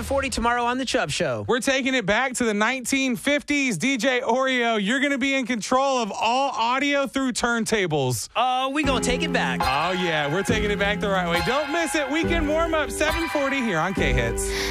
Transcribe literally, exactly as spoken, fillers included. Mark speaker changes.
Speaker 1: forty tomorrow on The Chubb Show.
Speaker 2: We're taking it back to the nineteen fifties. D J Oreo, you're going to be in control of all audio through turntables.
Speaker 1: Oh, we going to take it back.
Speaker 2: Oh, yeah. We're taking it back the right way. Don't miss it. Weekend warm-up, seven forty here on K-Hits.